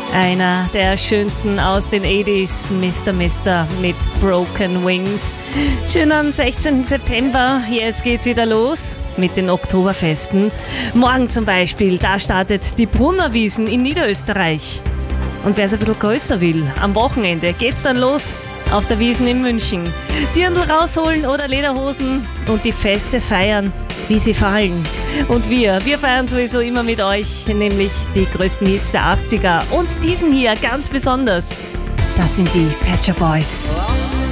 Einer der schönsten aus den 80s, Mr. Mister mit Broken Wings. Schön am 16. September, jetzt geht's wieder los mit den Oktoberfesten. Morgen zum Beispiel, da startet die Brunnerwiesn in Niederösterreich. Und wer es ein bisschen größer will, am Wochenende geht's dann los auf der Wiesn in München. Dirndl rausholen oder Lederhosen und die Feste feiern, wie sie fallen. Und wir feiern sowieso immer mit euch, nämlich die größten Hits der 80er. Und diesen hier ganz besonders, das sind die Pet Shop Boys.